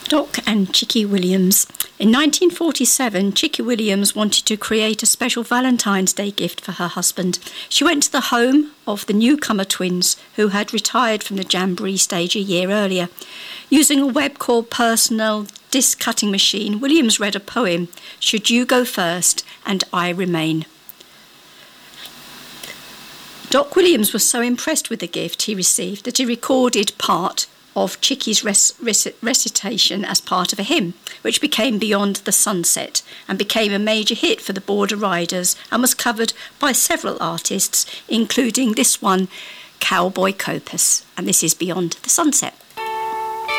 Doc and Chicky Williams. In 1947, Chicky Williams wanted to create a special Valentine's Day gift for her husband. She went to the home of the newcomer twins who had retired from the Jamboree stage a year earlier. Using a Webcor personal disc cutting machine, Williams read a poem, "Should You Go First and I Remain." Doc Williams was so impressed with the gift he received that he recorded part of Chicky's recitation as part of a hymn, which became Beyond the Sunset and became a major hit for the Border Riders and was covered by several artists, including this one, Cowboy Copas, and this is Beyond the Sunset.